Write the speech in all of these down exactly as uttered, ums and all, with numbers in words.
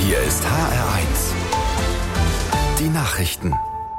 Hier ist H R eins. Die Nachrichten.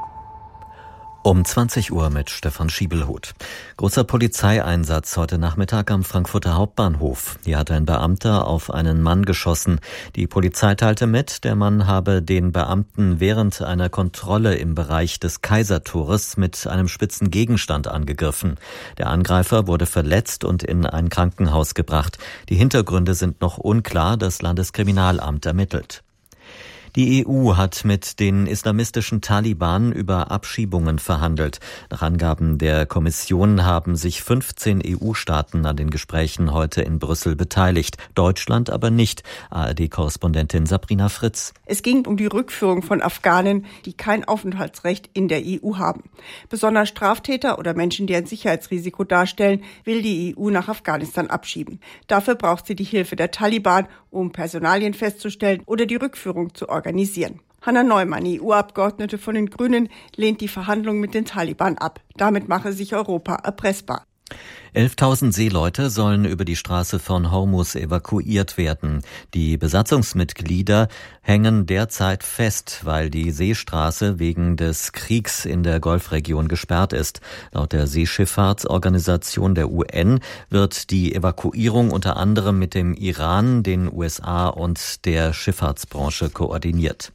Um zwanzig Uhr mit Stefan Schiebelhuth. Großer Polizeieinsatz heute Nachmittag am Frankfurter Hauptbahnhof. Hier hat ein Beamter auf einen Mann geschossen. Die Polizei teilte mit, der Mann habe den Beamten während einer Kontrolle im Bereich des Kaisertores mit einem spitzen Gegenstand angegriffen. Der Angreifer wurde verletzt und in ein Krankenhaus gebracht. Die Hintergründe sind noch unklar, das Landeskriminalamt ermittelt. Die E U hat mit den islamistischen Taliban über Abschiebungen verhandelt. Nach Angaben der Kommission haben sich fünfzehn E U-Staaten an den Gesprächen heute in Brüssel beteiligt. Deutschland aber nicht. A R D-Korrespondentin Sabrina Fritz. Es ging um die Rückführung von Afghanen, die kein Aufenthaltsrecht in der E U haben. Besonders Straftäter oder Menschen, die ein Sicherheitsrisiko darstellen, will die E U nach Afghanistan abschieben. Dafür braucht sie die Hilfe der Taliban, um Personalien festzustellen oder die Rückführung zu organisieren. organisieren. Hanna Neumann, E U-Abgeordnete von den Grünen, lehnt die Verhandlungen mit den Taliban ab. Damit mache sich Europa erpressbar. elftausend Seeleute sollen über die Straße von Hormuz evakuiert werden. Die Besatzungsmitglieder hängen derzeit fest, weil die Seestraße wegen des Kriegs in der Golfregion gesperrt ist. Laut der Seeschifffahrtsorganisation der U N wird die Evakuierung unter anderem mit dem Iran, den U S A und der Schifffahrtsbranche koordiniert.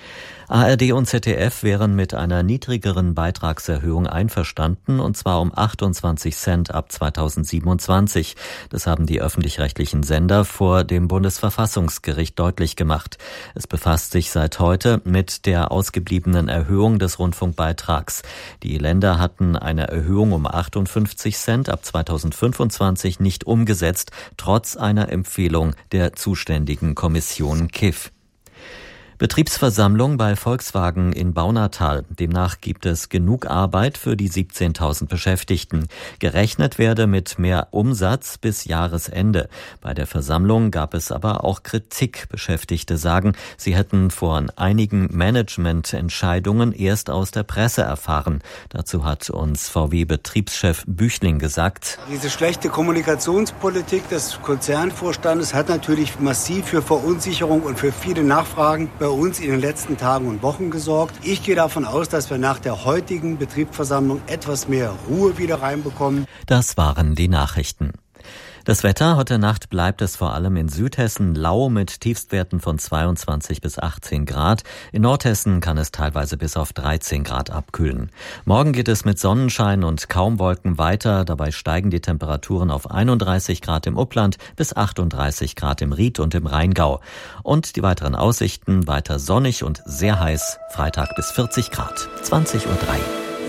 A R D und Z D F wären mit einer niedrigeren Beitragserhöhung einverstanden, und zwar um achtundzwanzig Cent ab zweitausendsiebenundzwanzig. Das haben die öffentlich-rechtlichen Sender vor dem Bundesverfassungsgericht deutlich gemacht. Es befasst sich seit heute mit der ausgebliebenen Erhöhung des Rundfunkbeitrags. Die Länder hatten eine Erhöhung um achtundfünfzig Cent ab zweitausendfünfundzwanzig nicht umgesetzt, trotz einer Empfehlung der zuständigen Kommission K I F. Betriebsversammlung bei Volkswagen in Baunatal. Demnach gibt es genug Arbeit für die siebzehntausend Beschäftigten. Gerechnet werde mit mehr Umsatz bis Jahresende. Bei der Versammlung gab es aber auch Kritik. Beschäftigte sagen, sie hätten von einigen Managemententscheidungen erst aus der Presse erfahren. Dazu hat uns V W-Betriebschef Büchling gesagt: Diese schlechte Kommunikationspolitik des Konzernvorstandes hat natürlich massiv für Verunsicherung und für viele Nachfragen bei uns in den letzten Tagen und Wochen gesorgt. Ich gehe davon aus, dass wir nach der heutigen Betriebsversammlung etwas mehr Ruhe wieder reinbekommen. Das waren die Nachrichten. Das Wetter: Heute Nacht bleibt es vor allem in Südhessen lau mit Tiefstwerten von zweiundzwanzig bis achtzehn Grad. In Nordhessen kann es teilweise bis auf dreizehn Grad abkühlen. Morgen geht es mit Sonnenschein und kaum Wolken weiter. Dabei steigen die Temperaturen auf einunddreißig Grad im Upland bis achtunddreißig Grad im Ried und im Rheingau. Und die weiteren Aussichten: weiter sonnig und sehr heiß. Freitag bis vierzig Grad. zwanzig Uhr drei.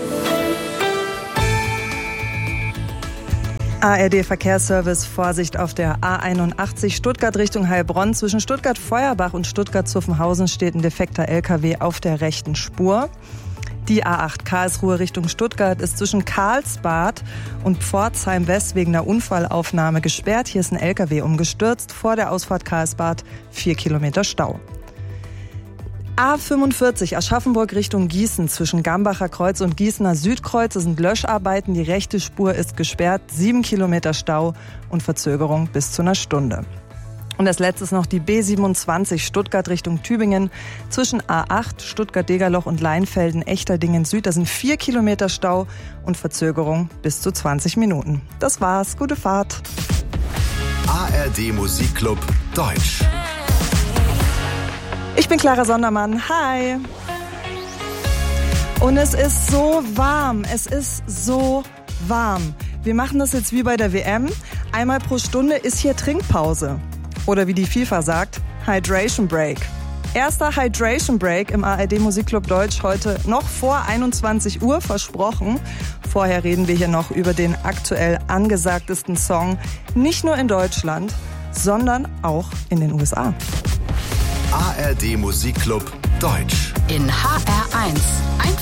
A R D-Verkehrsservice: Vorsicht auf der A einundachtzig Stuttgart Richtung Heilbronn. Zwischen Stuttgart-Feuerbach und Stuttgart-Zuffenhausen steht ein defekter L K W auf der rechten Spur. Die A acht Karlsruhe Richtung Stuttgart ist zwischen Karlsbad und Pforzheim West wegen einer Unfallaufnahme gesperrt. Hier ist ein L K W umgestürzt. Vor der Ausfahrt Karlsbad vier Kilometer Stau. A fünfundvierzig Aschaffenburg Richtung Gießen. Zwischen Gambacher Kreuz und Gießener Südkreuz sind Löscharbeiten. Die rechte Spur ist gesperrt. Sieben Kilometer Stau und Verzögerung bis zu einer Stunde. Und als letztes noch die B siebenundzwanzig Stuttgart Richtung Tübingen. Zwischen A acht Stuttgart-Degerloch und Leinfelden-Echterdingen Süd. Da sind vier Kilometer Stau und Verzögerung bis zu zwanzig Minuten. Das war's. Gute Fahrt. A R D Musikclub Deutsch. Ich bin Clara Sondermann. Hi. Und es ist so warm. Es ist so warm. Wir machen das jetzt wie bei der W M. Einmal pro Stunde ist hier Trinkpause. Oder wie die FIFA sagt, Hydration Break. Erster Hydration Break im A R D Musikclub Deutsch heute noch vor einundzwanzig Uhr versprochen. Vorher reden wir hier noch über den aktuell angesagtesten Song. Nicht nur in Deutschland, sondern auch in den U S A. A R D Musikclub Deutsch. In H R eins. Einfach